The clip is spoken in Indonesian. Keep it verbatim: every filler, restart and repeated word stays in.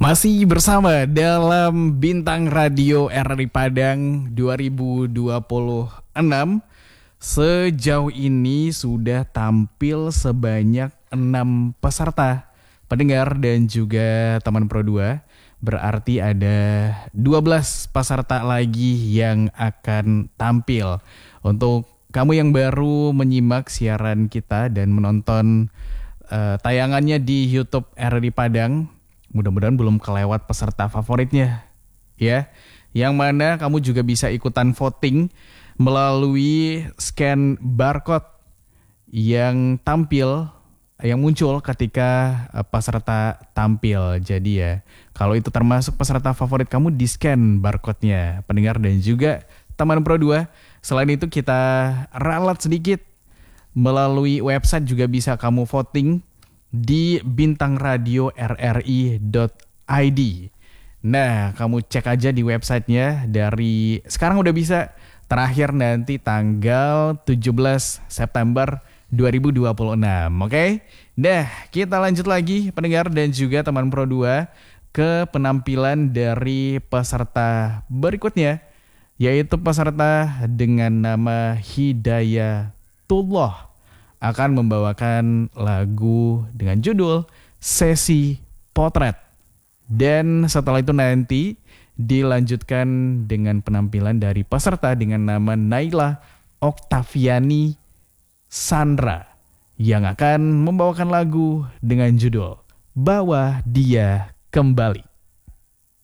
Masih bersama dalam Bintang Radio R R I Padang dua ribu dua puluh enam. Sejauh ini sudah tampil sebanyak enam peserta, pendengar dan juga teman Pro dua. Berarti ada dua belas peserta lagi yang akan tampil. Untuk kamu yang baru menyimak siaran kita dan menonton uh, tayangannya di YouTube R R I Padang, mudah-mudahan belum kelewat peserta favoritnya, ya. Yang mana kamu juga bisa ikutan voting melalui scan barcode yang tampil, yang muncul ketika peserta tampil. Jadi ya, kalau itu termasuk peserta favorit kamu, di scan barcode-nya, pendengar dan juga teman Pro dua. Selain itu kita ralat sedikit, melalui website juga bisa kamu voting di bintang radio r r i dot i d. Nah, kamu cek aja di websitenya, dari sekarang udah bisa, terakhir nanti tanggal tujuh belas September dua ribu dua puluh enam. Oke? Okay? Nah, kita lanjut lagi pendengar dan juga teman Pro dua ke penampilan dari peserta berikutnya, yaitu peserta dengan nama Hidayatullah akan membawakan lagu dengan judul Sesi Potret. Dan setelah itu nanti dilanjutkan dengan penampilan dari peserta dengan nama Naila Oktaviani Sandra yang akan membawakan lagu dengan judul Bawa Dia Kembali.